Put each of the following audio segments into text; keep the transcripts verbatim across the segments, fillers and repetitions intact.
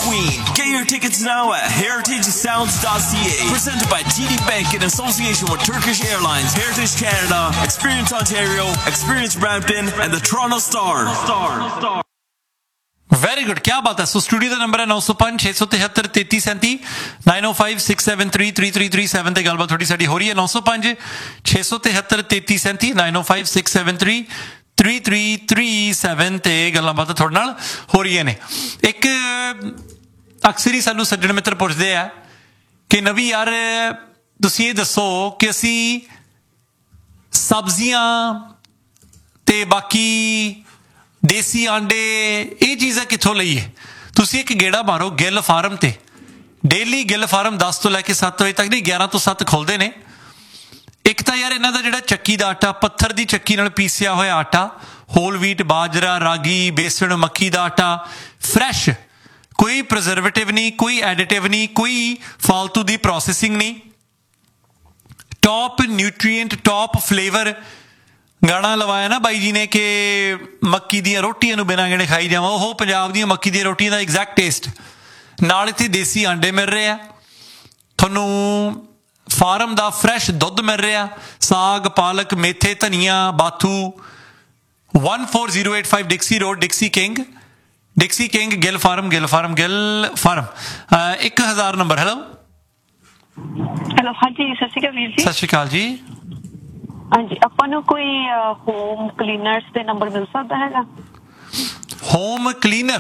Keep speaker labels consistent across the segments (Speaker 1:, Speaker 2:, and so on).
Speaker 1: Queen. Get your tickets now at heritage sounds dot c a. Presented by T D Bank in association with Turkish Airlines, Heritage Canada, Experience Ontario, Experience Brampton, and the Toronto Star. Star. Star.
Speaker 2: Very good, ਕਿਆ ਬਾਤ ਹੈ। ਸੋ studio ਦਾ number ਹੈ ਨੌ ਸੌ ਪੰਜ ਛੇ ਸੌ ਤਿਹੱਤਰ ਤੇਤੀ ਸੈਂਤੀ ਨਾਈਨ ਓ five six seven three three three three seven ਤੇ ਗੱਲਬਾਤ ਥੋੜੀ ਸਾਡੀ ਹੋ ਰਹੀ ਹੈ। ਨੌ ਸੌ ਪੰਜ ਛੇ ਸੌ ਤਿਹੱਤਰ ਤੇਤੀ ਸੈਂਤੀ ਨਾਈਨ ਓ five six seven three three three three seven ਤੇ ਗੱਲਾਂ ਬਾਤਾਂ ਤੁਹਾਡੇ ਨਾਲ ਹੋ ਰਹੀਆਂ ਨੇ। ਇੱਕ ਅਕਸਰ ਹੀ ਸਾਨੂੰ ਸੱਜਣ ਮਿੱਤਰ ਪੁੱਛਦੇ ਆ ਕਿ ਨਵੀਂ ਯਾਰ ਤੁਸੀਂ ਇਹ ਦੱਸੋ ਕਿ ਅਸੀਂ ਸਬਜ਼ੀਆਂ ਤੇ ਬਾਕੀ ਦੇਸੀ ਆਂਡੇ ਇਹ ਚੀਜ਼ਾਂ ਕਿੱਥੋਂ ਲਈਏ। ਤੁਸੀਂ ਇੱਕ ਗੇੜਾ ਮਾਰੋ ਗਿੱਲ ਫਾਰਮ ਤੇ। ਡੇਲੀ ਗਿੱਲ ਫਾਰਮ ਦਸ ਤੋਂ ਲੈ ਕੇ ਸੱਤ ਵਜੇ ਤੱਕ ਨਹੀਂ, ਗਿਆਰਾਂ ਤੋਂ ਸੱਤ ਖੁੱਲ੍ਹਦੇ ਨੇ। ਇੱਕ ਤਾਂ ਯਾਰ ਇਹਨਾਂ ਦਾ ਜਿਹੜਾ ਚੱਕੀ ਦਾ ਆਟਾ, ਪੱਥਰ ਦੀ ਚੱਕੀ ਨਾਲ ਪੀਸਿਆ ਹੋਇਆ ਆਟਾ, ਹੋਲ ਵੀਟ, ਬਾਜਰਾ, ਰਾਗੀ, ਬੇਸਣ, ਮੱਕੀ ਦਾ ਆਟਾ, ਫਰੈਸ਼, ਕੋਈ ਪ੍ਰੀਜ਼ਰਵੇਟਿਵ ਨਹੀਂ, ਕੋਈ ਐਡੀਟਿਵ ਨਹੀਂ, ਕੋਈ ਫਾਲਤੂ ਦੀ ਪ੍ਰੋਸੈਸਿੰਗ ਨਹੀਂ, ਟੌਪ ਨਿਊਟਰੀਐਂਟ, ਟੌਪ ਫਲੇਵਰ। ਗਾਣਾ ਲਵਾਇਆ ਨਾ ਬਾਈ ਜੀ ਨੇ ਕਿ ਮੱਕੀ ਦੀਆਂ ਰੋਟੀਆਂ ਨੂੰ ਬਿਨਾਂ ਗਿਣੇ ਖਾਈ ਜਾਵਾਂ, ਉਹ ਪੰਜਾਬ ਦੀਆਂ ਮੱਕੀ ਦੀਆਂ ਰੋਟੀਆਂ ਦਾ ਐਗਜ਼ੈਕਟ ਟੇਸਟ। ਨਾਲ ਇੱਥੇ ਦੇਸੀ ਆਂਡੇ ਮਿਲ ਰਹੇ ਆ ਤੁਹਾਨੂੰ, ਫਾਰਮ ਦਾ ਫਰੈਸ਼ ਦੁੱਧ ਮਿਲ ਰਿਹਾ, ਸਾਗ, ਪਾਲਕ, ਮੇਥੇ, ਧਨੀਆ, ਬਾਥੂ। one four zero eight five ਡਿਕਸੀ road, ਡਿਕਸੀ king, ਡਿਕਸੀ king, Gill farm, Gill farm, Gill farm. ਇੱਕ ਹਜ਼ਾਰ ਨੰਬਰ। ਹੈਲੋ
Speaker 3: ਹੈਲੋ, ਹਾਂਜੀ ਸਤਿ ਸ਼੍ਰੀ ਅਕਾਲ ਵੀਰ ਜੀ।
Speaker 2: ਸਤਿ ਸ਼੍ਰੀ ਅਕਾਲ ਜੀ।
Speaker 3: ਹਾਂਜੀ, ਆਪਾਂ ਨੂੰ ਕੋਈ ਹੋਮ ਕਲੀਨਰਸ ਦੇ ਨੰਬਰ ਮਿਲ ਸਕਦਾ ਹੈਗਾ?
Speaker 2: ਹੋਮ ਕਲੀਨਰ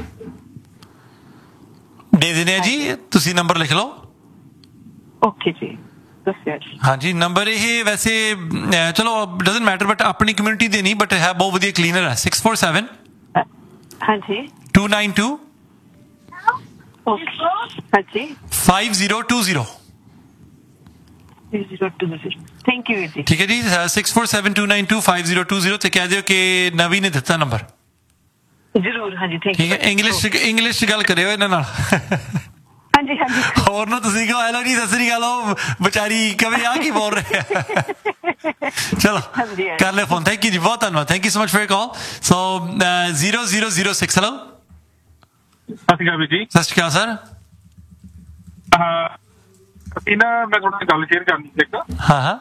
Speaker 2: ਦੇ ਦਿੰਦੇ ਆ ਜੀ, ਤੁਸੀਂ ਨੰਬਰ ਲਿਖ ਲਓ।
Speaker 3: ਓਕੇ ਜੀ, ਦੱਸਿਆ ਜੀ।
Speaker 2: ਹਾਂਜੀ, ਨੰਬਰ ਇਹ ਵੈਸੇ ਚਲੋ ਡਜ਼ਨਟ ਮੈਟਰ, ਬਟ ਆਪਣੀ ਕਮਿਊਨਿਟੀ ਦੇ ਨਹੀਂ, ਬਟ ਹੈ ਬਹੁਤ ਵਧੀਆ ਕਲੀਨਰ ਹੈ। ਸਿਕਸ ਫੋਰ ਸੈਵਨ
Speaker 3: ਹਾਂਜੀ
Speaker 2: ਟੂ ਨਾਈਨ ਟੂ
Speaker 3: ਓਕੇ ਹਾਂਜੀ
Speaker 2: five zero two zero.
Speaker 3: Thank you ਜੀ।
Speaker 2: ਠੀਕ ਹੈ ਜੀ, six four seven to nine to five zero two zero ਤੇ ਕਹਿ ਦਿਓ ਕਿ ਨਵੀਂ ਨੇ ਦਿੱਤਾ ਨੰਬਰ।
Speaker 3: ਜ਼ਰੂਰ, ਹਾਂਜੀ ਥੈਂਕ ਯੂ।
Speaker 2: ਠੀਕ ਹੈ, ਇੰਗਲਿਸ਼ ਇੰਗਲਿਸ਼ 'ਚ ਗੱਲ ਕਰਿਓ ਇਹਨਾਂ ਨਾਲ।
Speaker 3: ਹਾਂਜੀ ਹਾਂਜੀ।
Speaker 2: ਹੋਰ ਨਾ ਤੁਸੀਂ ਕਹੋ ਹੈਲੋ ਜੀ, ਸਤਿ ਸ੍ਰੀ ਅਕਾਲ, ਉਹ ਵਿਚਾਰੀ ਕਵੇ ਆ ਕੀ ਬੋਲ ਰਹੇ ਆ। ਚਲੋ ਕਰ ਲਿਓ ਫੋਨ। ਥੈਂਕ ਯੂ ਜੀ, ਬਹੁਤ ਧੰਨਵਾਦ। Thank you so much for call. So zero zero zero six. Hello,
Speaker 4: ਸਤਿ ਸ਼੍ਰੀ ਅਕਾਲ ਜੀ।
Speaker 2: ਸਤਿ ਸ਼੍ਰੀ ਅਕਾਲ ਸਰ।
Speaker 4: ਅਸੀਂ ਨਾ ਮੈਂ ਤੁਹਾਡੇ ਨਾਲ ਗੱਲ ਸ਼ੇਅਰ ਕਰਨੀ ਸੀ ਇੱਕ।
Speaker 2: ਹਾਂ ਹਾਂ।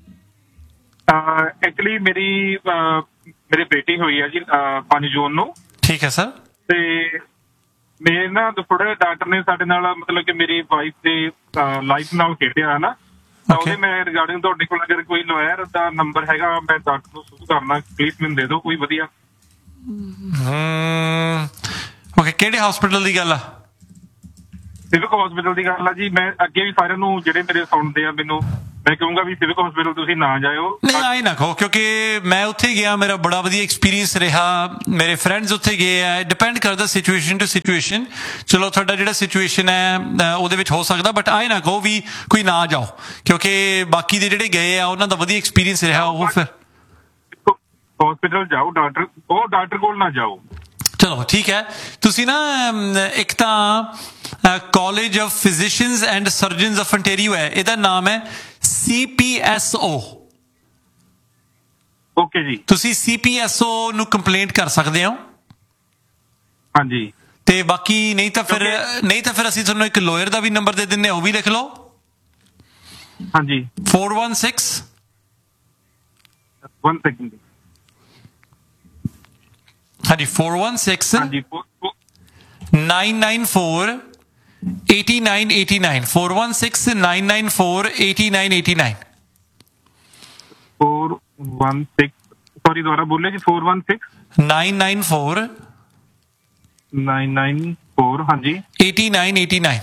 Speaker 4: ਐਕਚੁਅਲੀ ਮੇਰੀ ਮੇਰੀ ਬੇਟੀ ਹੋਈ ਹੈ ਜੀ ਪੰਜ ਜੂਨ ਨੂੰ।
Speaker 2: ਠੀਕ ਹੈ ਸਰ।
Speaker 4: ਤੇ ਮੇਰੇ ਨਾ ਥੋੜਾ ਡਾਕਟਰ ਨੇ ਸਾਡੇ ਨਾਲ ਮਤਲਬ ਕਿ ਮੇਰੀ ਵਾਈਫ ਦੇ ਲਾਈਫ ਨਾਲ ਖੇਡਿਆ ਨਾ, ਤਾਂ ਉਹਦੇ ਮੈਂ ਰਿਗਾਰਡਿੰਗ ਤੁਹਾਡੇ ਕੋਲ ਅਗਰ ਕੋਈ ਲੋਇਰ ਦਾ ਨੰਬਰ ਹੈਗਾ, ਮੈਂ ਡਾਕਟਰ ਨੂੰ ਸ਼ੁਰੂ ਕਰਨਾ, ਪਲੀਜ਼ ਮੈਨੂੰ ਦੇ ਦਿਓ ਕੋਈ ਵਧੀਆ।
Speaker 2: ਓਕੇ, ਕਿਹੜੇ ਹਸਪੀਟਲ ਦੀ ਗੱਲ ਆ?
Speaker 4: ਸਿਵਿਕ ਹਸਪੀਟਲ ਦੀ ਗੱਲ ਆ ਜੀ। ਮੈਂ ਅੱਗੇ ਵੀ ਸਾਰਿਆਂ ਨੂੰ ਜਿਹੜੇ ਮੇਰੇ ਸੁਣਦੇ ਆ, ਮੈਨੂੰ ਮੈਂ ਕਹੂੰਗਾ ਵੀ ਸਿਵਿਕ ਹਸਪੀਟਲ ਤੁਸੀਂ ਨਾ ਜਾਇਓ।
Speaker 2: ਨਹੀਂ ਆਈ ਨਾ ਕਹੋ, ਕਿਉਂਕਿ ਮੈਂ ਉੱਥੇ ਗਿਆ, ਮੇਰਾ ਬੜਾ ਵਧੀਆ ਐਕਸਪੀਰੀਅੰਸ ਰਿਹਾ, ਮੇਰੇ ਫਰੈਂਡਸ ਉੱਥੇ ਗਏ ਆ। ਡਿਪੈਂਡ ਕਰਦਾ ਸਿਚੁਏਸ਼ਨ ਟੂ ਸਿਚੁਏਸ਼ਨ। ਚਲੋ ਤੁਹਾਡਾ ਜਿਹੜਾ ਸਿਚੁਏਸ਼ਨ ਹੈ ਉਹਦੇ ਵਿੱਚ ਹੋ ਸਕਦਾ, ਬਟ ਆਏ ਨਾ ਕਹੋ ਵੀ ਕੋਈ ਨਾ ਜਾਓ, ਕਿਉਂਕਿ ਬਾਕੀ ਦੇ ਜਿਹੜੇ ਗਏ ਆ ਉਹਨਾਂ ਦਾ ਵਧੀਆ ਐਕਸਪੀਰੀਅੰਸ ਰਿਹਾ। ਉਹ ਫਿਰ
Speaker 4: ਹਸਪੀਟਲ ਜਾਓ, ਡਾਕਟਰ ਉਹ ਡਾਕਟਰ ਕੋਲ ਨਾ ਜਾਓ।
Speaker 2: ਚਲੋ ਠੀਕ ਹੈ। ਤੁਸੀਂ ਨਾ ਇੱਕ ਤਾਂ college of physicians and surgeons of ਅੰਟੇਰੀਓ ਹੈ, ਇਹਦਾ ਨਾਮ ਹੈ ਸੀ ਪੀ ਐਸ ਓ।
Speaker 4: ਓਕੇ ਜੀ।
Speaker 2: ਤੁਸੀਂ ਸੀ ਪੀ ਐਸ ਓ ਨੂੰ ਕੰਪਲੇਂਟ ਕਰ ਸਕਦੇ ਹੋ।
Speaker 4: ਹਾਂਜੀ।
Speaker 2: ਤੇ ਬਾਕੀ ਨਹੀਂ ਤਾਂ ਫਿਰ ਨਹੀਂ ਤਾਂ ਫਿਰ ਅਸੀਂ ਤੁਹਾਨੂੰ ਇੱਕ ਲੋਇਰ ਦਾ ਵੀ ਨੰਬਰ ਦੇ ਦਿੰਦੇ ਹਾਂ, ਉਹ ਵੀ ਲਿਖ ਲਓ।
Speaker 4: ਹਾਂਜੀ।
Speaker 2: Four one six
Speaker 4: one second
Speaker 2: ਹਾਂਜੀ four one six nine nine four eighty nine eighty nine four one six nine nine four eighty nine eighty nine
Speaker 4: four one six sorry ਦੁਬਾਰਾ ਬੋਲੇ ਜੀ। Four one six
Speaker 2: nine nine four
Speaker 4: nine nine four ਹਾਂਜੀ
Speaker 2: eighty nine eighty nine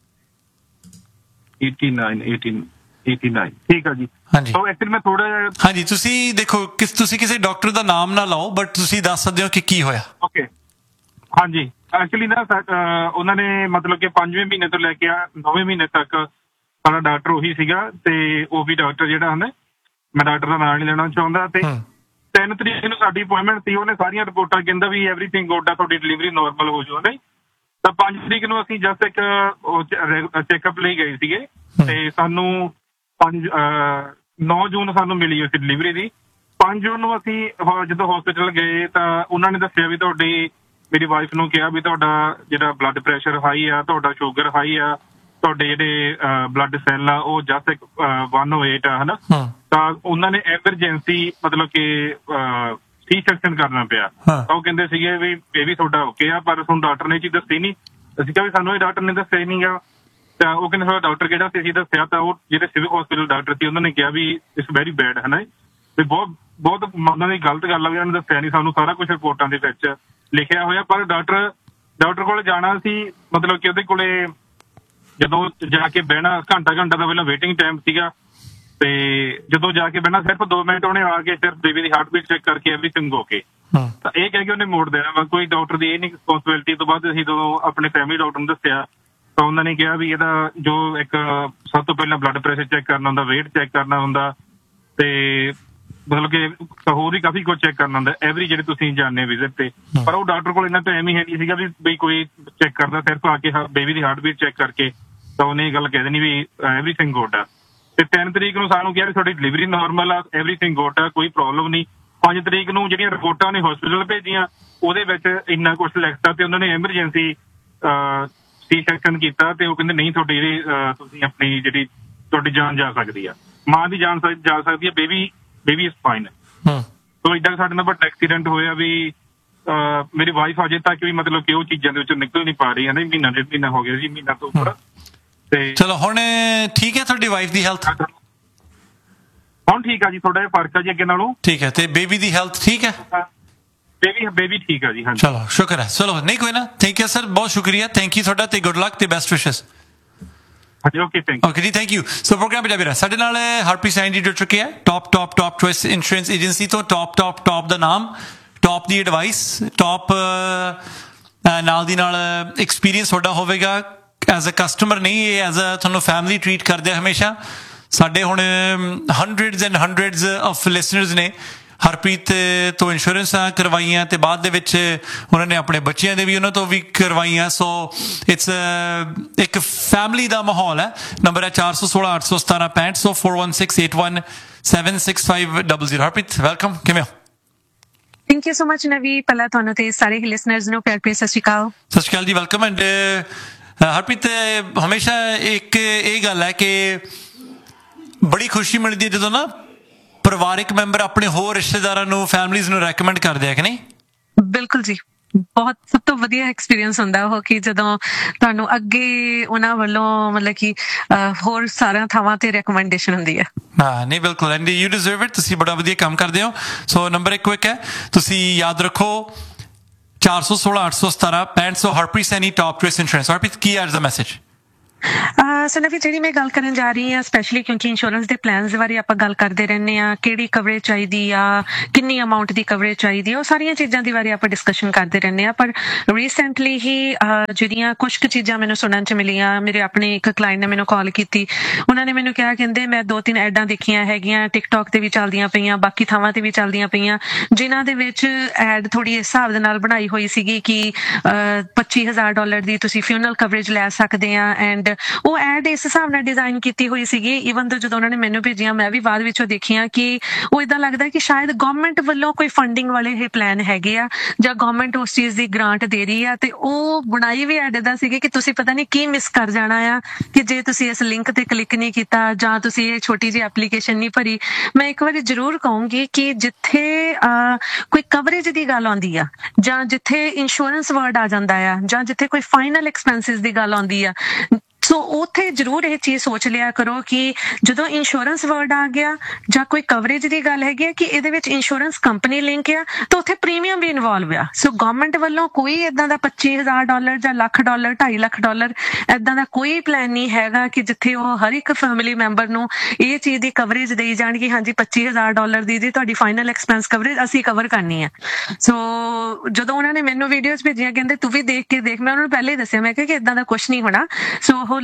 Speaker 4: eighty nine eighty eighty nine. ਠੀਕ ਆ ਜੀ।
Speaker 2: ਹਾਂਜੀ।
Speaker 4: ਸੋ actually ਮੈਂ ਥੋੜਾ ਜਿਹਾ
Speaker 2: ਹਾਂਜੀ ਤੁਸੀਂ ਦੇਖੋ ਕਿਸ ਤੁਸੀਂ ਕਿਸੇ ਡਾਕਟਰ ਦਾ ਨਾਮ ਨਾ ਲਾਓ, ਬਟ ਤੁਸੀਂ ਦੱਸ ਸਕਦੇ ਹੋ ਕਿ ਕੀ ਹੋਇਆ।
Speaker 4: ਓਕੇ ਹਾਂਜੀ। ਐਕਚੁਅਲੀ ਨਾ ਉਹਨਾਂ ਨੇ ਮਤਲਬ ਕਿ ਪੰਜਵੇਂ ਮਹੀਨੇ ਤੋਂ ਲੈ ਕੇ ਨੌਵੇਂ ਮਹੀਨੇ ਤੱਕ ਸਾਡਾ ਡਾਕਟਰ ਉਹੀ ਸੀਗਾ, ਤੇ ਉਹ ਵੀ ਡਾਕਟਰ ਜਿਹੜਾ ਹੁੰਦਾ, ਮੈਂ ਡਾਕਟਰ ਦਾ ਨਾਮ ਨਹੀਂ ਲੈਣਾ ਚਾਹੁੰਦਾ, ਤੇ ਤਿੰਨ ਤਰੀਕ ਨੂੰ ਸਾਡੀ ਅਪੁਆਇੰਟਮੈਂਟ ਸੀ। ਉਹਨੇ ਸਾਰੀਆਂ ਰਿਪੋਰਟਾਂ ਕਹਿੰਦਾ ਵੀ ਐਵਰੀਥਿੰਗ ਗੁੱਡ ਆ, ਤੁਹਾਡੀ ਡਿਲੀਵਰੀ ਨੋਰਮਲ ਹੋ ਜਾਊ। ਨਹੀਂ ਤਾਂ ਪੰਜ ਤਰੀਕ ਨੂੰ ਅਸੀਂ ਜਸਟ ਇੱਕ ਚੈੱਕਅਪ ਲਈ ਗਏ ਸੀਗੇ, ਤੇ ਸਾਨੂੰ ਪੰਜ ਨੌ ਜੂਨ ਸਾਨੂੰ ਮਿਲੀ ਹੋਈ ਸੀ ਡਿਲੀਵਰੀ ਦੀ। ਪੰਜ ਜੂਨ ਨੂੰ ਅਸੀਂ ਜਦੋਂ ਹਸਪੀਟਲ ਗਏ ਤਾਂ ਉਹਨਾਂ ਨੇ ਦੱਸਿਆ ਵੀ ਤੁਹਾਡੀ ਮੇਰੀ ਵਾਈਫ ਨੂੰ ਕਿਹਾ ਵੀ ਤੁਹਾਡਾ ਜਿਹੜਾ ਬਲੱਡ ਪ੍ਰੈਸ਼ਰ ਹਾਈ ਆ, ਤੁਹਾਡਾ ਸ਼ੂਗਰ ਹਾਈ ਆ, ਤੁਹਾਡੇ ਜਿਹੜੇ ਬਲੱਡ ਸੈੱਲ ਆ ਉਹ ਜਸਟ ਇੱਕ ਇੱਕ ਸੌ ਅੱਠ ਆ, ਹਨਾ। ਤਾਂ ਉਹਨਾਂ ਨੇ ਐਮਰਜੈਂਸੀ ਮਤਲਬ ਕਿ ਸੀ ਸੈਕਸ਼ਨ ਕਰਨਾ ਪਿਆ। ਤਾਂ ਉਹ ਕਹਿੰਦੇ ਸੀਗੇ ਵੀ ਇਹ ਵੀ ਤੁਹਾਡਾ ਓਕੇ ਆ, ਪਰ ਤੁਹਾਨੂੰ ਡਾਕਟਰ ਨੇ ਚੀਜ਼ ਦੱਸੀ ਨਹੀਂ। ਅਸੀਂ ਕਿਹਾ ਵੀ ਸਾਨੂੰ ਇਹ ਡਾਕਟਰ ਨੇ ਦੱਸਿਆ ਹੀ ਨਹੀਂ ਗਾ। ਤਾਂ ਉਹ ਕਹਿੰਦੇ ਤੁਹਾਡਾ ਡਾਕਟਰ ਕਿਹੜਾ ਸੀ? ਅਸੀਂ ਦੱਸਿਆ ਤਾਂ ਉਹ ਜਿਹੜੇ ਸਿਵਲ ਹਸਪੀਟਲ ਡਾਕਟਰ ਸੀ ਉਹਨਾਂ ਨੇ ਕਿਹਾ ਵੀ ਇਟਸ ਵੈਰੀ ਬੈਡ, ਹਨਾ। ਤੇ ਬਹੁਤ ਬਹੁਤ ਉਹਨਾਂ ਦੀ ਗਲਤ ਗੱਲ ਆ ਵੀ ਉਹਨਾਂ ਨੇ ਦੱਸਿਆ ਨਹੀਂ ਸਾਨੂੰ। ਸਾਰਾ ਕੁਛ ਰਿਪੋਰਟਾਂ ਦੇ ਵਿੱਚ ਲਿਖਿਆ ਹੋਇਆ, ਪਰ ਡਾਕਟਰ ਡਾਕਟਰ ਕੋਲ ਜਾਣਾ ਸੀ, ਮਤਲਬ ਕਿ ਉਹਦੇ ਕੋਲੇ ਜਦੋਂ ਜਾ ਕੇ ਬਹਿਣਾ ਘੰਟਾ ਘੰਟਾ ਦਾ ਪਹਿਲਾਂ ਵੇਟਿੰਗ ਟਾਈਮ ਸੀਗਾ। ਤੇ ਜਦੋਂ ਜਾ ਕੇ ਬਹਿਣਾ ਸਿਰਫ ਦੋ ਮਿੰਟ ਉਹਨੇ ਆ ਕੇ ਸਿਰਫ ਬੇਬੀ ਦੀ ਹਾਰਟ ਬੀਟ ਚੈੱਕ ਕਰਕੇ ਐਵਰੀਥਿੰਗ ਓਕੇ। ਤਾਂ ਇਹ ਕਹਿ ਕੇ ਉਹਨੇ ਮੋੜ ਦੇਣਾ ਵਾ। ਕੋਈ ਡਾਕਟਰ ਦੀ ਇਹ ਨਹੀਂ ਰਿਸਪੌਂਸਿਬਿਲਿਟੀ। ਤੋਂ ਬਾਅਦ ਅਸੀਂ ਜਦੋਂ ਆਪਣੇ ਫੈਮਿਲੀ ਡਾਕਟਰ ਨੂੰ ਦੱਸਿਆ ਤਾਂ ਉਹਨਾਂ ਨੇ ਕਿਹਾ ਵੀ ਇਹਦਾ ਜੋ ਇੱਕ ਸਭ ਤੋਂ ਪਹਿਲਾਂ ਬਲੱਡ ਪ੍ਰੈਸ਼ਰ ਚੈੱਕ ਕਰਨਾ ਹੁੰਦਾ, ਵੇਟ ਚੈੱਕ ਕਰਨਾ ਹੁੰਦਾ, ਤੇ ਮਤਲਬ ਕਿ ਹੋਰ ਵੀ ਕਾਫੀ ਕੁਝ ਚੈੱਕ ਕਰਨਾ ਹੁੰਦਾ ਐਵਰੀ ਜਿਹੜੇ ਤੁਸੀਂ ਜਾਂਦੇ ਵਿਜ਼ਿਟ ਤੇ। ਪਰ ਉਹ ਡਾਕਟਰ ਕੋਲ ਇੰਨਾ ਟਾਈਮ ਹੀ ਹੈ ਨਹੀਂ ਸੀਗਾ ਵੀ ਬਈ ਕੋਈ ਚੈੱਕ ਕਰਦਾ। ਸਿਰਫ ਆ ਕੇ ਬੇਬੀ ਦੀ ਹਾਰਟ ਬੀਟ ਚੈੱਕ ਕਰਕੇ ਤਾਂ ਉਹਨੇ ਇਹ ਗੱਲ ਕਹਿ ਦੇਣੀ ਵੀ ਐਵਰੀਥਿੰਗ ਗੁੱਡ ਆ। ਤੇ ਤਿੰਨ ਤਰੀਕ ਨੂੰ ਸਾਨੂੰ ਕਿਹਾ ਵੀ ਤੁਹਾਡੀ ਡਿਲੀਵਰੀ ਨਾਰਮਲ ਆ, ਐਵਰੀਥਿੰਗ ਗੁੱਡ ਆ, ਕੋਈ ਪ੍ਰੋਬਲਮ ਨਹੀਂ। ਪੰਜ ਤਰੀਕ ਨੂੰ ਜਿਹੜੀਆਂ ਰਿਪੋਰਟਾਂ ਨੇ ਹਸਪੀਟਲ ਭੇਜੀਆਂ ਉਹਦੇ ਵਿੱਚ ਇੰਨਾ ਕੁਛ ਲਿਖਤਾ ਤੇ ਉਹਨਾਂ ਨੇ ਐਮਰਜੈਂਸੀ ਸੀ ਸੈਕਸ਼ਨ ਕੀਤਾ। ਤੇ ਉਹ ਕਹਿੰਦੇ ਨਹੀਂ ਤੁਹਾਡੀ ਜਿਹੜੀ ਤੁਸੀਂ ਆਪਣੀ ਜਿਹੜੀ ਤੁਹਾਡੀ ਜਾਨ ਜਾ ਸਕਦੀ ਆ, ਮਾਂ ਦੀ ਜਾਨ ਜਾ ਸਕਦੀ ਆ, ਬੇਬੀ ਬੇਬੀ ਇਜ਼ ਫਾਈਨ। ਸੋ ਏਦਾਂ ਸਾਡੇ ਨਾਲ ਵੱਡਾ ਐਕਸੀਡੈਂਟ ਹੋਇਆ ਵੀ ਮੇਰੀ ਵਾਈਫ ਅਜੇ ਤੱਕ ਵੀ ਮਤਲਬ ਕਿ ਉਹ ਚੀਜ਼ਾਂ ਦੇ ਵਿੱਚੋਂ ਨਿਕਲ ਨਹੀਂ ਪਾ ਰਹੀ ਹੈ ਨਾ। ਮਹੀਨਾ ਡੇਢ ਮਹੀਨਾ ਹੋ ਗਿਆ ਜੀ, ਮਹੀਨਾ ਤੋਂ ਉੱਪਰ। ਤੇ
Speaker 2: ਚਲੋ ਹੁਣ ਠੀਕ ਹੈ ਤੁਹਾਡੀ ਵਾਈਫ ਦੀ ਹੈਲਥ?
Speaker 4: ਹੁਣ ਠੀਕ ਆ ਜੀ, ਥੋੜਾ ਜਿਹਾ ਫਰਕ ਆ ਜੀ ਅੱਗੇ ਨਾਲੋਂ।
Speaker 2: ਠੀਕ ਹੈ। ਤੇ ਬੇਬੀ ਦੀ ਹੈਲਥ ਠੀਕ ਹੈ?
Speaker 4: ਬੇਬੀ ਬੇਬੀ ਠੀਕ ਆ ਜੀ। ਹਾਂਜੀ
Speaker 2: ਚਲੋ ਸ਼ੁਕਰ ਹੈ। ਚਲੋ ਨਹੀਂ ਕੋਈ ਨਾ, ਥੈਂਕ ਯੂ ਸਰ, ਬਹੁਤ ਸ਼ੁਕਰੀਆ, ਥੈਂਕ ਯੂ ਤੁਹਾਡਾ, ਤੇ ਗੁੱਡ ਲੱਕ ਤੇ ਬੈਸਟ ਵਿਸ਼ੇਸ।
Speaker 4: ਓਕੇ ਥੈਂਕ
Speaker 2: ਓਕੇ ਜੀ, ਥੈਂਕ ਯੂ। ਸੋ ਪ੍ਰੋਗਰਾਮ ਵਿੱਚ ਮੇਰਾ ਸਾਡੇ ਨਾਲ ਹਰਪ੍ਰੀਤ ਸੈਣੀ ਜੀ ਜੁੜ ਚੁੱਕੇ ਹੈ top top top choice insurance agency ਤੋਂ। ਟੌਪ ਟੌਪ ਟੌਪ ਦਾ ਨਾਮ, ਟੌਪ ਦੀ ਐਡਵਾਈਸ, ਟੌਪ ਨਾਲ ਦੀ ਨਾਲ ਐਕਸਪੀਰੀਅੰਸ ਤੁਹਾਡਾ ਹੋਵੇਗਾ ਐਜ਼ ਅ ਕਸਟਮਰ, ਨਹੀਂ ਇਹ ਐਜ਼ ਅ ਤੁਹਾਨੂੰ ਫੈਮਿਲੀ ਟਰੀਟ ਕਰਦੇ ਹਮੇਸ਼ਾ। ਸਾਡੇ ਹੁਣ hundreds and hundreds of listeners ਨੇ ਹਰਪ੍ਰੀਤ ਤੋਂ ਇੰਸ਼ੋਰੈਂਸਾਂ ਕਰਵਾਈਆਂ ਤੇ ਬਾਅਦ ਦੇ ਵਿੱਚ ਉਹਨਾਂ ਨੇ ਆਪਣੇ ਬੱਚਿਆਂ ਦੇ ਵੀ ਉਹਨਾਂ ਤੋਂ ਵੀ ਕਰਵਾਈਆਂ। ਸੋ ਇਟਸ ਇੱਕ ਫੈਮਿਲੀ ਦਾ ਮਾਹੌਲ ਹੈ। ਨੰਬਰ ਹੈ ਚਾਰ ਸੌ ਸੋਲਾਂ ਅੱਠ ਸੌ ਸਤਾਰਾਂ ਪੈਂਹਠ ਸੌ four one six eight one seven six five double zero. Harpreet welcome, ਕਿਵੇਂ ਹੋ?
Speaker 5: ਥੈਂਕ ਯੂ ਸੋ ਮਚ ਨਵੀ। ਪਹਿਲਾਂ ਤੁਹਾਨੂੰ ਤੇ ਸਾਰੇ ਲਿਸਨਰਸ ਨੂੰ ਪਿਆਰ ਭਰੀ ਸਤਿ ਸ਼੍ਰੀ ਅਕਾਲ।
Speaker 2: ਸਤਿ ਸ਼੍ਰੀ ਅਕਾਲ ਜੀ, ਵੈਲਕਮ। ਐਂਡ ਹਰਪ੍ਰੀਤ ਹਮੇਸ਼ਾ ਇੱਕ ਇਹ ਗੱਲ ਹੈ ਕਿ ਬੜੀ ਖੁਸ਼ੀ ਮਿਲਦੀ ਹੈ ਜਦੋਂ ਨਾ ਪਰਿਵਾਰਿਕ ਮੈਂਬਰ ਆਪਣੇ ਹੋਰ ਰਿਸ਼ਤੇਦਾਰਾਂ ਨੂੰ, ਫੈਮਲੀਜ਼ ਨੂੰ ਰეკਮੈਂਡ ਕਰਦੇ ਆ ਕਿ ਨਹੀਂ?
Speaker 5: ਬਿਲਕੁਲ ਜੀ, ਬਹੁਤ ਸਭ ਤੋਂ ਵਧੀਆ ਐਕਸਪੀਰੀਅੰਸ ਹੁੰਦਾ ਉਹ ਕਿ ਜਦੋਂ ਤੁਹਾਨੂੰ ਅੱਗੇ ਉਹਨਾਂ ਵੱਲੋਂ ਮਤਲਬ ਕਿ ਹੋਰ ਸਾਰਿਆਂ ਥਾਵਾਂ ਤੇ ਰეკਮੈਂਡੇਸ਼ਨ ਹੁੰਦੀ ਹੈ।
Speaker 2: ਹਾਂ ਨਹੀਂ ਬਿਲਕੁਲ, ਐਂਡ ਯੂ ਡਿਜ਼ਰਵ ਇਟ। ਤੁਸੀਂ ਬੜਾ ਵਧੀਆ ਕੰਮ ਕਰਦੇ ਹੋ। ਸੋ ਨੰਬਰ ਇੱਕ ਕੁਇਕ ਹੈ, ਤੁਸੀਂ ਯਾਦ ਰੱਖੋ ਚਾਰ ਸੌ ਸੋਲਾਂ ਅੱਠ ਸੌ ਸਤਾਰਾਂ ਪੈਂਹਠ ਸੌ। Harpreet Saini top choice insurance. Harpreet ਕੀ ਅੱਜ ਦਾ ਮੈਸੇਜ?
Speaker 5: ਸੋ ਨਵੀ ਜਿਹੜੀ ਮੈਂ ਗੱਲ ਕਰਨ ਜਾ ਰਹੀ ਹਾਂ ਸਪੈਸ਼ਲੀ ਕਿਉਂਕਿ ਇੰਸ਼ੋਰੈਂਸ ਦੇ ਪਲਾਨਸ ਦੇ ਬਾਰੇ ਆਪਾਂ ਗੱਲ ਕਰਦੇ ਰਹਿੰਦੇ ਹਾਂ, ਕਿਹੜੀ ਕਵਰੇਜ ਚਾਹੀਦੀ ਆ, ਕਿੰਨੀ ਅਮਾਊਂਟ ਦੀ ਕਵਰੇਜ ਚਾਹੀਦੀ ਆ, ਉਹ ਸਾਰੀਆਂ ਚੀਜ਼ਾਂ ਦੇ ਬਾਰੇ ਆਪਾਂ ਡਿਸਕਸ਼ਨ ਕਰਦੇ ਰਹਿੰਦੇ ਹਾਂ। ਪਰ ਰੀਸੈਂਟਲੀ ਹੀ ਜਿਹੜੀਆਂ ਕੁਛ ਕੁ ਚੀਜ਼ਾਂ ਮੈਨੂੰ ਸੁਣਨ 'ਚ ਮਿਲੀਆਂ, ਮੇਰੇ ਆਪਣੇ ਇੱਕ ਕਲਾਇੰਟ ਨੇ ਮੈਨੂੰ ਕਾਲ ਕੀਤੀ। ਉਹਨਾਂ ਨੇ ਮੈਨੂੰ ਕਿਹਾ, ਕਹਿੰਦੇ ਮੈਂ ਦੋ ਤਿੰਨ ਐਡਾਂ ਦੇਖੀਆਂ ਹੈਗੀਆਂ, ਟਿਕਟੋਕ ਤੇ ਵੀ ਚੱਲਦੀਆਂ ਪਈਆਂ, ਬਾਕੀ ਥਾਵਾਂ ਤੇ ਵੀ ਚੱਲਦੀਆਂ ਪਈਆਂ, ਜਿਨ੍ਹਾਂ ਦੇ ਵਿੱਚ ਐਡ ਥੋੜੀ ਇਸ ਹਿਸਾਬ ਦੇ ਨਾਲ ਬਣਾਈ ਹੋਈ ਸੀਗੀ ਕਿ ਪੱਚੀ ਹਜ਼ਾਰ ਡਾਲਰ ਦੀ ਤੁਸੀਂ ਫਿਊਨਰਲ ਕਵਰੇਜ ਲੈ ਸਕਦੇ ਆ। ਐਂਡ ਉਹ ਐਡ ਇਸ ਹਿਸਾਬ ਨਾਲ ਡਿਜ਼ਾਈਨ ਕੀਤੀ ਹੋਈ ਸੀਗੀ। ਈਵਨ ਤੋਂ ਜਦੋਂ ਉਹਨਾਂ ਨੇ ਮੈਨੂੰ ਭੇਜੀਆਂ ਮੈਂ ਵੀ ਬਾਅਦ ਵਿੱਚੋਂ ਦੇਖੀਆਂ ਕਿ ਉਹ ਏਦਾਂ ਲੱਗਦਾ ਕਿ ਸ਼ਾਇਦ ਗਵਰਨਮੈਂਟ ਵੱਲੋਂ ਕੋਈ ਫੰਡਿੰਗ ਵਾਲੇ ਇਹ ਪਲਾਨ ਹੈਗੇ ਆ ਜਾਂ ਗਵਰਨਮੈਂਟ ਉਸ ਚੀਜ਼ ਦੀ ਗ੍ਰਾਂਟ ਦੇ ਰਹੀ ਆ। ਤੇ ਉਹ ਬਣਾਈ ਵੀ ਐਡ ਏਦਾਂ ਸੀਗੀ ਕਿ ਤੁਸੀਂ ਪਤਾ ਨਹੀਂ ਕੀ ਮਿਸ ਕਰ ਜਾਣਾ ਆ ਕਿ ਜੇ ਤੁਸੀਂ ਇਸ ਲਿੰਕ ਤੇ ਕਲਿੱਕ ਨਹੀਂ ਕੀਤਾ ਜਾਂ ਤੁਸੀਂ ਇਹ ਛੋਟੀ ਜਿਹੀ ਐਪਲੀਕੇਸ਼ਨ ਨਹੀਂ ਭਰੀ। ਮੈਂ ਇੱਕ ਵਾਰੀ ਜ਼ਰੂਰ ਕਹੂੰਗੀ ਕਿ ਜਿੱਥੇ ਕੋਈ ਕਵਰੇਜ ਦੀ ਗੱਲ ਆਉਂਦੀ ਆ ਜਾਂ ਜਿੱਥੇ ਇੰਸ਼ੋਰੈਂਸ ਵਰਡ ਆ ਜਾਂਦਾ ਆ ਜਾਂ ਜਿੱਥੇ ਕੋਈ ਫਾਈਨਲ ਐਕਸਪੈਂਸਿਸ ਦੀ ਗੱਲ ਆਉਂਦੀ ਆ, ਸੋ ਉੱਥੇ ਜ਼ਰੂਰ ਇਹ ਚੀਜ਼ ਸੋਚ ਲਿਆ ਕਰੋ ਕਿ ਜਦੋਂ ਇੰਸ਼ੋਰੈਂਸ ਵਰਡ ਆ ਗਿਆ ਜਾਂ ਕੋਈ ਕਵਰੇਜ ਦੀ ਗੱਲ ਹੈਗੀ ਹੈ ਕਿ ਇਹਦੇ ਵਿੱਚ ਇੰਸ਼ੋਰੈਂਸ ਕੰਪਨੀ ਲਿੰਕ ਆ ਤਾਂ ਉੱਥੇ ਪ੍ਰੀਮੀਅਮ ਵੀ ਇਨਵੋਲਵ ਆ। ਸੋ ਗਵਰਨਮੈਂਟ ਵੱਲੋਂ ਕੋਈ ਏਦਾਂ ਦਾ ਪੱਚੀ ਹਜ਼ਾਰ ਡਾਲਰ ਜਾਂ ਲੱਖ ਡਾਲਰ ਢਾਈ ਲੱਖ ਡਾਲਰ ਏਦਾਂ ਦਾ ਕੋਈ ਪਲਾਨ ਨਹੀਂ ਹੈਗਾ ਕਿ ਜਿੱਥੇ ਉਹ ਹਰ ਇੱਕ ਫੈਮਿਲੀ ਮੈਂਬਰ ਨੂੰ ਇਹ ਚੀਜ਼ ਦੀ ਕਵਰੇਜ ਦੇਈ ਜਾਣ ਕਿ ਹਾਂਜੀ ਪੱਚੀ ਹਜ਼ਾਰ ਡਾਲਰ ਦੀ ਜੀ ਤੁਹਾਡੀ ਫਾਈਨਲ ਐਕਸਪੈਂਸ ਕਵਰੇਜ ਅਸੀਂ ਕਵਰ ਕਰਨੀ ਹੈ। ਸੋ ਜਦੋਂ ਉਹਨਾਂ ਨੇ ਮੈਨੂੰ ਵੀਡੀਓਜ਼ ਭੇਜੀਆਂ ਕਹਿੰਦੇ ਤੂੰ ਵੀ ਦੇਖ ਕੇ ਦੇਖ, ਮੈਂ ਉਹਨਾਂ ਨੂੰ ਪਹਿਲੇ ਹੀ ਦੱਸਿਆ, ਮੈਂ ਕਿਹਾ ਕਿ ਏਦਾਂ ਦਾ ਕੁਛ ਨਹੀਂ ਹੋਣਾ। ਸੋ ਉਹ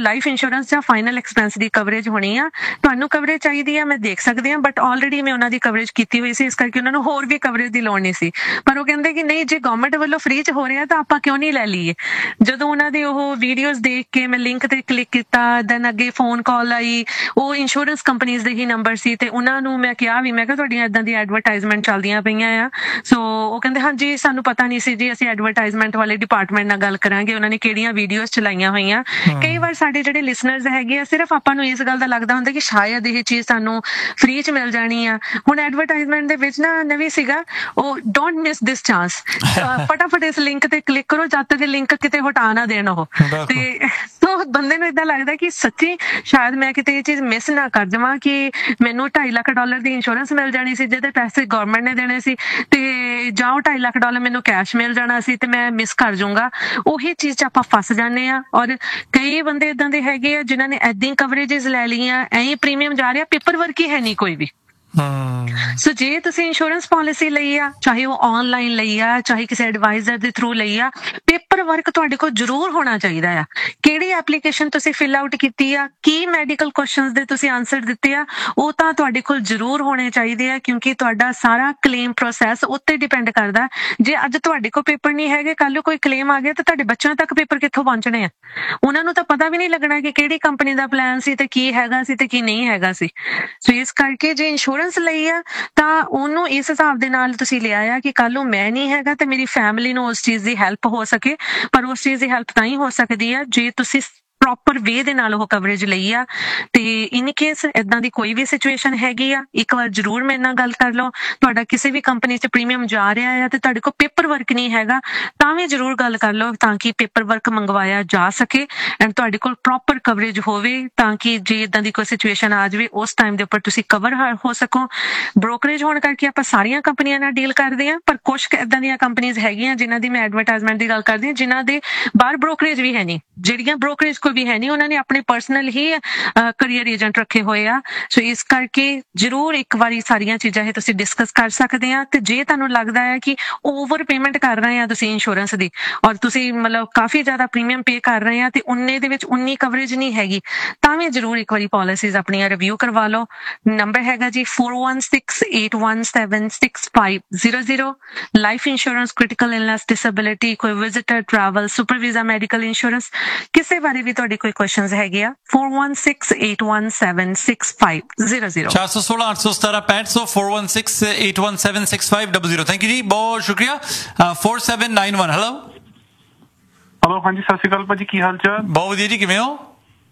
Speaker 5: ਲਾਈਫ ਇੰਸ਼ੋਰੈਂਸ ਜਾਂ ਫਾਈਨਲ ਐਕਸਪੈਂਸ ਦੀ ਕਵਰੇਜ ਹੋਣੀ ਆ। ਤੁਹਾਨੂੰ ਕਵਰੇਜ ਚਾਹੀਦੀ ਆ, ਮੈਂ ਦੇਖ ਸਕਦੀ ਹਾਂ, ਬਟ ਆਲਰੇਡੀ ਮੈਂ ਉਹਨਾਂ ਦੀ ਕਵਰੇਜ ਕੀਤੀ ਹੋਈ ਸੀ, ਇਸ ਕਰਕੇ ਉਹਨਾਂ ਨੂੰ ਹੋਰ ਵੀ ਕਵਰੇਜ ਦੀ ਲੋੜ ਨਹੀਂ ਸੀ। ਪਰ ਉਹ ਕਹਿੰਦੇ ਕਿ ਨਹੀਂ, ਜੇ ਗਵਰਨਮੈਂਟ ਵੱਲੋਂ ਫ੍ਰੀ 'ਚ ਹੋ ਰਿਹਾ ਤਾਂ ਆਪਾਂ ਕਿਉਂ ਨਹੀਂ ਲੈ ਲਈਏ। ਜਦੋਂ ਉਹਨਾਂ ਦੇ ਉਹ ਵੀਡੀਓਜ਼ ਦੇਖ ਕੇ ਮੈਂ ਲਿੰਕ ਤੇ ਕਲਿੱਕ ਕੀਤਾ, ਦੈਨ ਅੱਗੇ ਫੋਨ ਕਾਲ ਆਈ, ਉਹ ਇੰਸ਼ੋਰੈਂਸ ਕੰਪਨੀਜ਼ ਦੇ ਹੀ ਨੰਬਰ ਸੀ, ਤੇ ਉਹਨਾਂ ਨੂੰ ਮੈਂ ਕਿਹਾ ਵੀ ਮੈਂ ਕਿਹਾ ਤੁਹਾਡੀਆਂ ਏਦਾਂ ਦੀ ਐਡਵਰਟਾਈਜ਼ਮੈਂਟ ਚੱਲਦੀਆਂ ਪਈਆਂ ਆ। ਸੋ ਉਹ ਕਹਿੰਦੇ ਹਾਂਜੀ ਸਾਨੂੰ ਪਤਾ ਨਹੀਂ ਸੀ ਜੀ, ਅਸੀਂ ਐਡਵਰਟਾਈਜ਼ਮੈਂਟ ਵਾਲੇ ਡਿਪਾਰਟਮੈਂਟ ਨਾਲ ਗੱਲ ਕਰਾਂਗੇ, ਉਹਨਾਂ ਨੇ ਕਿਹੜੀਆਂ ਵੀਡੀਓਜ਼ ਚਲਾਈਆਂ ਹੋਈਆਂ। ਕਈ ਵਾਰ ਸਾਡੇ ਜਿਹੜੇ ਲਿਸਨਰਸ ਹੈਗੇ ਆ, ਸਿਰਫ ਆਪਾਂ ਨੂੰ ਇਸ ਗੱਲ ਦਾ ਲੱਗਦਾ ਹੁੰਦਾ ਕਿ ਸ਼ਾਇਦ ਇਹ ਚੀਜ਼ ਸਾਨੂੰ ਫ੍ਰੀ 'ਚ ਮਿਲ ਜਾਣੀ ਆ। ਹੁਣ ਐਡਵਰਟਾਈਜ਼ਮੈਂਟ ਦੇ ਵਿੱਚ ਨਾ ਨਵੀਂ ਸੀਗਾ ਉਹ ਡੋਂਟ ਮਿਸ ਦਿਸ ਚਾਂਸ, ਫਟਾਫਟ ਇਸ ਲਿੰਕ ਤੇ ਕਲਿੱਕ ਕਰੋ ਜਦ ਤੱਕ ਲਿੰਕ ਕਿਤੇ ਹਟਾ ਨਾ ਦੇਣ ਉਹ। ਤੇ ਸੋ ਬੰਦੇ ਨੂੰ ਏਦਾਂ ਲੱਗਦਾ ਕਿ ਸੱਚੀ ਸ਼ਾਇਦ ਮੈਂ ਕਿਤੇ ਇਹ ਚੀਜ਼ ਮਿਸ ਨਾ ਕਰ ਜਾਵਾਂ ਕਿ ਮੈਨੂੰ ਢਾਈ ਲੱਖ ਡਾਲਰ ਦੀ ਇੰਸ਼ੋਰੈਂਸ ਮਿਲ ਜਾਣੀ ਸੀ ਜਿਹਦੇ ਪੈਸੇ ਗਵਰਨਮੈਂਟ ਨੇ ਦੇਣੇ ਸੀ, ਤੇ ਜਾਂ ਉਹ ਢਾਈ ਲੱਖ ਡਾਲਰ ਮੈਨੂੰ ਕੈਸ਼ ਮਿਲ ਜਾਣਾ ਸੀ ਤੇ ਮੈਂ ਮਿਸ ਕਰ ਜਾਊਂਗਾ। ਉਹੀ ਚੀਜ਼ 'ਚ ਆਪਾਂ ਫਸ ਜਾਂਦੇ ਆ। ਔਰ ਕਈ ਬੰਦੇ ਏਦਾਂ ਦੇ ਹੈਗੇ ਆ ਜਿਨ੍ਹਾਂ ਨੇ ਏਦਾਂ ਕਵਰੇजेस ਲੈ ਲਈਆਂ, ਐਂ ਪ੍ਰੀਮੀਅਮ ਜਾ ਰਿਹਾ, ਪੇਪਰ ਵਰਕ ਹੀ ਹੈ ਨਹੀਂ ਕੋਈ ਵੀ। ਸੋ ਜੇ ਤੁਸੀਂ ਇੰਸ਼ੋਰੈਂਸ ਪਾਲਿਸੀ ਲਈ ਆ, ਚਾਹੇ ਉਹ ਆਨਲਾਈਨ ਲਈ ਆ, ਚਾਹੇ ਕਿਸੇ ਐਡਵਾਈਜ਼ਰ ਦੇ ਥਰੂ ਲਈ ਆ, ਪੇਪਰ ਵਰਕ ਤੁਹਾਡੇ ਕੋਲ ਜ਼ਰੂਰ ਹੋਣਾ ਚਾਹੀਦਾ ਆ। ਕਿਹੜੀ ਐਪਲੀਕੇਸ਼ਨ ਤੁਸੀਂ ਫਿਲ ਆਊਟ ਕੀਤੀ ਆ, ਕੀ ਮੈਡੀਕਲ ਕੁਐਸਚਨਸ ਦੇ ਤੁਸੀਂ ਆਨਸਰ ਦਿੱਤੇ ਆ, ਉਹ ਤਾਂ ਤੁਹਾਡੇ ਕੋਲ ਜ਼ਰੂਰ ਹੋਣੇ ਚਾਹੀਦੇ ਆ, ਕਿਉਂਕਿ ਤੁਹਾਡਾ ਸਾਰਾ ਕਲੇਮ ਪ੍ਰੋਸੈਸ ਉੱਤੇ ਡਿਪੈਂਡ ਕਰਦਾ। ਜੇ ਅੱਜ ਤੁਹਾਡੇ ਕੋਲ ਪੇਪਰ ਨਹੀਂ ਹੈਗੇ, ਕੱਲ ਨੂੰ ਕੋਈ ਕਲੇਮ ਆ ਗਿਆ ਤਾਂ ਤੁਹਾਡੇ ਬੱਚਿਆਂ ਤੱਕ ਪੇਪਰ ਕਿੱਥੋਂ ਪਹੁੰਚਣੇ ਆ? ਉਹਨਾਂ ਨੂੰ ਤਾਂ ਪਤਾ ਵੀ ਨਹੀਂ ਲੱਗਣਾ ਕਿ ਕਿਹੜੀ ਕੰਪਨੀ ਦਾ ਪਲਾਨ ਸੀ ਤੇ ਕੀ ਹੈਗਾ ਸੀ ਤੇ ਕੀ ਨਹੀਂ ਹੈਗਾ ਸੀ। ਸੋ ਇਸ ਕਰਕੇ ਜੇ ਇੰਸ਼ੋਰੈਂਸ ਲਈ ਆ ਤਾਂ ਉਹਨੂੰ ਇਸ ਹਿਸਾਬ ਦੇ ਨਾਲ ਤੁਸੀਂ ਲਿਆ ਆ ਕਿ ਕੱਲ ਨੂੰ ਮੈਂ ਨਹੀਂ ਹੈਗਾ ਤੇ ਮੇਰੀ ਫੈਮਿਲੀ ਨੂੰ ਉਸ ਚੀਜ਼ ਦੀ ਹੈਲਪ ਹੋ ਸਕੇ। ਪਰ ਉਸ ਚੀਜ਼ ਦੀ ਹੈਲਪ ਤਾਂ ਹੀ ਹੋ ਸਕਦੀ ਆ ਜੇ ਤੁਸੀਂ ਪ੍ਰੋਪਰ ਵੇ ਦੇ ਨਾਲ ਉਹ ਕਵਰੇਜ ਲਈ ਆ। ਤੇ ਇਨ ਕੇਸ ਏਦਾਂ ਦੀ ਕੋਈ ਵੀ ਸਿਚੁਏਸ਼ਨ ਹੈਗੀ ਆ, ਇੱਕ ਵਾਰ ਜ਼ਰੂਰ ਮੇਰੇ ਨਾਲ ਗੱਲ ਕਰ ਲਓ। ਤੁਹਾਡਾ ਕਿਸੇ ਵੀ ਕੰਪਨੀ 'ਚ ਪ੍ਰੀਮੀਅਮ ਜਾ ਰਿਹਾ ਆ ਤੇ ਤੁਹਾਡੇ ਕੋਲ ਪੇਪਰ ਵਰਕ ਨਹੀਂ ਹੈਗਾ, ਤਾਂ ਵੀ ਜ਼ਰੂਰ ਗੱਲ ਕਰ ਲਓ ਤਾਂ ਕਿ ਪੇਪਰ ਵਰਕ ਮੰਗਵਾਇਆ ਜਾ ਸਕੇ ਐਂਡ ਤੁਹਾਡੇ ਕੋਲ ਪ੍ਰੋਪਰ ਕਵਰੇਜ ਹੋਵੇ, ਤਾਂ ਕਿ ਜੇ ਏਦਾਂ ਦੀ ਕੋਈ ਸਿਚੁਏਸ਼ਨ ਆ ਜਾਵੇ ਉਸ ਟਾਈਮ ਦੇ ਉੱਪਰ ਤੁਸੀਂ ਕਵਰ ਹੋ ਸਕੋ। ਬ੍ਰੋਕਰੇਜ ਹੋਣ ਕਰਕੇ ਆਪਾਂ ਸਾਰੀਆਂ ਕੰਪਨੀਆਂ ਨਾਲ ਡੀਲ ਕਰਦੇ ਹਾਂ, ਪਰ ਕੁਝ ਏਦਾਂ ਦੀਆਂ ਕੰਪਨੀਆਂ ਹੈਗੀਆਂ ਜਿਨ੍ਹਾਂ ਦੀ ਮੈਂ ਐਡਵਰਟਾਈਜ਼ਮੈਂਟ ਦੀ ਗੱਲ ਕਰਦੀ ਹਾਂ, ਜਿਨ੍ਹਾਂ ਦੇ ਬਾਹਰ ਬ੍ਰੋਕਰੇਜ ਵੀ ਹੈ ਨਹੀਂ, ਜਿਹੜੀਆਂ ਬ੍ਰੋਕਰੇਜ ਵੀ ਹੈ ਨਹੀਂ, ਉਹਨਾਂ ਨੇ ਆਪਣੇ ਪਰਸਨਲ ਹੀ ਕਰੀਅਰ ਏਜੰਟ ਰੱਖੇ ਹੋਏ ਆ। ਸੋ ਇਸ ਕਰਕੇ ਜ਼ਰੂਰ ਇੱਕ ਵਾਰੀ ਸਾਰੀਆਂ ਚੀਜ਼ਾਂ ਇਹ ਤੁਸੀਂ ਡਿਸਕਸ ਕਰ ਸਕਦੇ ਆ। ਤੇ ਜੇ ਤੁਹਾਨੂੰ ਲੱਗਦਾ ਹੈ ਕਿ ਓਵਰ ਪੇਮੈਂਟ ਕਰ ਰਹੇ ਆ ਤੁਸੀਂ ਇੰਸ਼ੋਰੈਂਸ ਦੀ, ਔਰ ਤੁਸੀਂ ਮਤਲਬ ਕਾਫੀ ਜ਼ਿਆਦਾ ਪ੍ਰੀਮੀਅਮ ਪੇ ਕਰ ਰਹੇ ਆ ਤੇ ਉਨੇ ਦੇ ਵਿੱਚ ਉਨੀ ਕਵਰੇਜ ਨਹੀਂ ਹੈਗੀ, ਤਾਂ ਵੀ ਜ਼ਰੂਰ ਇੱਕ ਵਾਰੀ ਪਾਲਿਸੀਜ਼ ਆਪਣੀਆਂ ਰਿਵਿਊ ਕਰਵਾ ਲਓ। ਨੰਬਰ ਹੈਗਾ ਜੀ four one six eight one seven six five zero zero। Life insurance, critical illness, disability, ਕੋਈ visitor, travel, super visa, medical insurance, ਕਿਸੇ ਬਾਰੇ ਵੀ ਤੁਹਾਡੇ ਕੋਈ ਕੁਐਸਚਨਸ ਹੈਗੇ ਆ, four one six eight one seven six five zero zero।
Speaker 2: ਚਾਰ ਸੌ ਸੋਲਾਂ ਅੱਠ ਸੌ ਸਤਾਰਾਂ ਪੈਂਹਠ ਸੌ four one six eight one seven six five zero zero। Thank you ਜੀ, ਬਹੁਤ ਸ਼ੁਕਰੀਆ। four seven nine one। Hello
Speaker 4: hello, ਹਾਂਜੀ ਸਤਿ ਸ਼੍ਰੀ ਅਕਾਲ ਭਾਜੀ, ਕੀ ਹਾਲ ਚਾਲ?
Speaker 2: ਬਹੁਤ ਵਧੀਆ ਜੀ, ਕਿਵੇਂ ਹੋ?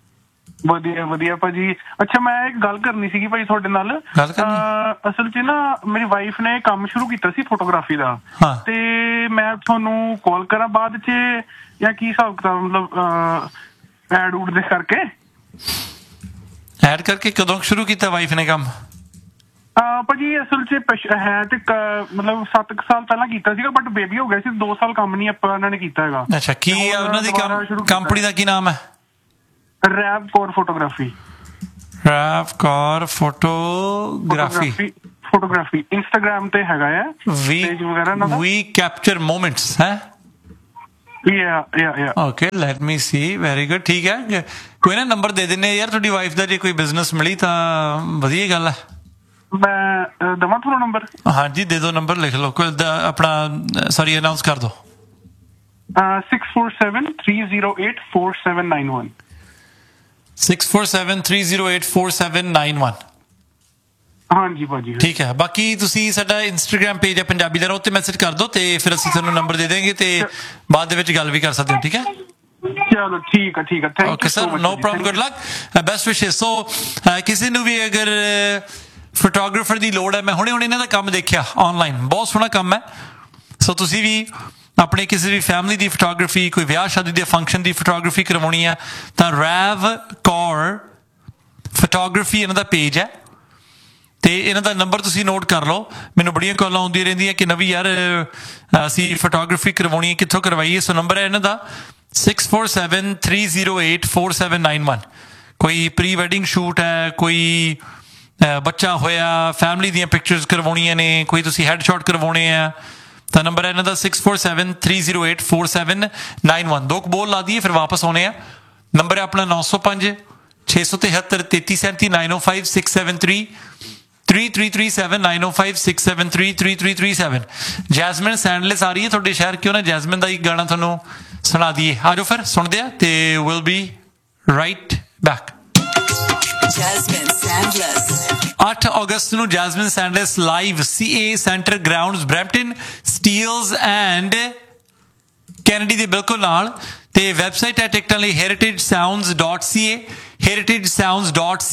Speaker 4: ਵਧੀਆ ਵਧੀਆ ਭਾਜੀ। ਅੱਛਾ, ਮੈਂ ਇੱਕ ਗੱਲ ਕਰਨੀ ਸੀਗੀ ਭਾਜੀ ਤੁਹਾਡੇ ਨਾਲ। ਅਸਲ 'ਚ ਨਾ ਮੇਰੀ ਵਾਈਫ ਨੇ ਕੰਮ ਸ਼ੁਰੂ ਕੀਤਾ ਸੀ ਫੋਟੋਗ੍ਰਾਫੀ ਦਾ, ਤੇ ਮੈਂ ਤੁਹਾਨੂੰ ਕਾਲ ਕਰਾਂ ਬਾਅਦ 'ਚ ਜਾਂ ਕੀ ਹਿਸਾਬ ਕਿਤਾਬ, ਮਤਲਬ ਐਡ ਉਡ ਦੇ ਕਰਕੇ
Speaker 2: ਐਡ ਕਰਕੇ ਕਦੋਂ ਸ਼ੁਰੂ ਕੀਤਾ ਵਾਈਫ ਨੇ ਕੰਮ?
Speaker 4: ਭਾਜੀ ਅਸਲ 'ਚ ਹੈ ਤੇ ਮਤਲਬ ਸੱਤ ਕੁ ਸਾਲ ਪਹਿਲਾਂ ਕੀਤਾ ਸੀਗਾ, ਬਟ ਬੇਬੀ ਹੋ ਗਿਆ ਸੀ, ਦੋ ਸਾਲ ਕੰਮ ਨਹੀਂ ਆਪਾਂ ਇਹਨਾਂ ਨੇ ਕੀਤਾ ਹੈਗਾ।
Speaker 2: ਅੱਛਾ, ਕੀ ਉਹਨਾਂ ਦੀ ਕੰਪਨੀ ਦਾ ਕੀ ਨਾਮ ਹੈ?
Speaker 4: ਰੈਵ Kaur photography.
Speaker 2: ਰੈਵ Kaur photography
Speaker 4: photography Instagram ਤੇ ਹੈਗਾ ਆ, ਪੇਜ ਵਗੈਰਾ ਨਾ।
Speaker 2: ਵੀ ਕੈਪਚਰ ਮੋਮੈਂਟਸ ਹੈ।
Speaker 4: ਯਾ ਯਾ ਯਾ
Speaker 2: ਓਕੇ, ਲੈਟ ਮੀ ਸੀ। ਵੈਰੀ ਗੁੱਡ, ਠੀਕ ਹੈ। ਕੋਈ ਨਾ ਨੰਬਰ ਦੇ ਦਿੰਨੇ ਯਾਰ ਤੁਹਾਡੀ ਵਾਈਫ ਦਾ, ਜੇ ਕੋਈ ਬਿਜ਼ਨਸ ਮਿਲੀ ਤਾਂ ਵਧੀਆ ਗੱਲ ਹੈ।
Speaker 4: ਮੈਂ ਦਵਾਂ ਤੁਹਾਨੂੰ ਨੰਬਰ?
Speaker 2: ਹਾਂਜੀ ਦੇ ਦਿਓ, ਨੰਬਰ ਲਿਖ ਲਓ, ਕੋਈ ਆਪਣਾ ਸੌਰੀ ਅਨਾਉਂਸ ਕਰ ਦਿਓ।
Speaker 4: six four seven three zero eight four seven nine one।
Speaker 2: six four seven three zero eight four seven nine one।
Speaker 4: ਹਾਂਜੀ ਭਾਜੀ,
Speaker 2: ਠੀਕ ਹੈ। ਬਾਕੀ ਤੁਸੀਂ ਸਾਡਾ ਇੰਸਟਾਗ੍ਰਾਮ ਪੇਜ ਹੈ ਪੰਜਾਬੀ ਦਾ, ਉੱਤੇ ਮੈਸੇਜ ਕਰ ਦਿਓ ਤੇ ਫਿਰ ਅਸੀਂ ਤੁਹਾਨੂੰ ਨੰਬਰ ਦੇ ਦੇਵਾਂਗੇ ਤੇ ਬਾਅਦ ਦੇ ਵਿੱਚ ਗੱਲ ਵੀ ਕਰ ਸਕਦੇ ਹੋ। ਠੀਕ ਹੈ,
Speaker 4: ਚਲੋ ਠੀਕ ਹੈ ਠੀਕ ਹੈ, thank you.
Speaker 2: Okay sir, no problem, good luck, best ਵਿਸ਼ੇਸ। ਸੋ ਕਿਸੇ ਨੂੰ ਵੀ ਅਗਰ ਫੋਟੋਗ੍ਰਾਫਰ ਦੀ ਲੋੜ ਹੈ, ਮੈਂ ਹੁਣੇ ਹੁਣੇ ਇਹਨਾਂ ਦਾ ਕੰਮ ਦੇਖਿਆ ਆਨਲਾਈਨ, ਬਹੁਤ ਸੋਹਣਾ ਕੰਮ ਹੈ। ਸੋ ਤੁਸੀਂ ਵੀ ਆਪਣੇ ਕਿਸੇ ਵੀ ਫੈਮਿਲੀ ਦੀ ਫੋਟੋਗ੍ਰਾਫੀ, ਕੋਈ ਵਿਆਹ ਸ਼ਾਦੀ ਦੇ ਫੰਕਸ਼ਨ ਦੀ ਫੋਟੋਗ੍ਰਾਫੀ ਕਰਵਾਉਣੀ ਹੈ ਤਾਂ ਰੈਵ ਕੌਰ ਫੋਟੋਗ੍ਰਾਫੀ ਇਹਨਾਂ ਦਾ ਪੇਜ ਹੈ ਤੇ ਇਹਨਾਂ ਦਾ ਨੰਬਰ ਤੁਸੀਂ ਨੋਟ ਕਰ ਲਓ। ਮੈਨੂੰ ਬੜੀਆਂ ਕਾਲਾਂ ਆਉਂਦੀਆਂ ਰਹਿੰਦੀਆਂ ਕਿ ਨਵੀਂ ਯਾਰ ਅਸੀਂ ਫੋਟੋਗ੍ਰਾਫੀ ਕਰਵਾਉਣੀ ਹੈ, ਕਿੱਥੋਂ ਕਰਵਾਈਏ? ਸੋ ਨੰਬਰ ਹੈ ਇਹਨਾਂ ਦਾ six four seven three zero eight four seven nine one। ਕੋਈ ਪ੍ਰੀ ਵੈਡਿੰਗ ਸ਼ੂਟ ਹੈ, ਕੋਈ ਬੱਚਾ ਹੋਇਆ, ਫੈਮਿਲੀ ਦੀਆਂ ਪਿਕਚਰਸ ਕਰਵਾਉਣੀਆਂ ਨੇ, ਕੋਈ ਤੁਸੀਂ ਹੈਡ ਸ਼ਾਟ ਕਰਵਾਉਣੇ ਆ ਤਾਂ ਨੰਬਰ ਹੈ ਇਹਨਾਂ ਦਾ six four seven three zero eight four seven nine one। ਦੋ ਕੁ ਬੋਲ ਲਾ ਦਈਏ ਫਿਰ ਵਾਪਸ ਆਉਣੇ ਆ ਨੰਬਰ ਹੈ ਆਪਣਾ ਨੌ ਸੌ ਪੰਜ ਛੇ ਸੌ ਤਿਹੱਤਰ ਤੇਤੀ ਸੈਂਤੀ ਨਾਈਨ ਓ five six seven three three three three seven nine oh five six seven three three three three seven Jasmine Sandlas ਆ ਰਹੀ ਹੈ ਤੁਹਾਡੇ ਸ਼ਹਿਰ, ਕਿਉਂ ਨਾ ਜੈਸਮਿਨ ਦਾ ਇੱਕ ਗਾਣਾ ਤੁਹਾਨੂੰ ਸੁਣਾ ਦਈਏ। ਆ ਜਾਓ ਫਿਰ ਸੁਣਦੇ ਆ ਤੇ will be right back.
Speaker 6: Jasmine Sandless
Speaker 2: ਅੱਠ ਅਗਸਤ ਨੂੰ Jasmine Sandlas live C A centre grounds Brampton Steeles and Kennedy ਦੇ ਬਿਲਕੁਲ ਨਾਲ। ਤੇ ਵੈਬਸਾਈਟ ਹੈ ਟਿਕਟਾਂ ਲਈ heritage sounds dot c a heritage sounds dot